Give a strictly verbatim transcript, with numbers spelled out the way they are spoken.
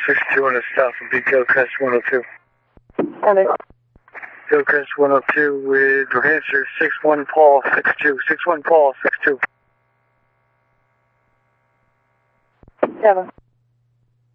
six two on a stop from Big Hillcrest one oh two. Seven. Hillcrest one oh two with New Hampshire six one Paul six two. six one Paul six two. Seven.